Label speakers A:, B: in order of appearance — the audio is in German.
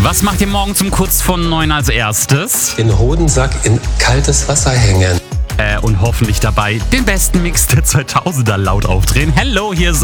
A: Was macht ihr morgen zum kurz vor 9 als erstes?
B: Den Hodensack in kaltes Wasser hängen.
A: Und hoffentlich dabei den besten Mix der 2000er laut aufdrehen. Hello, hier ist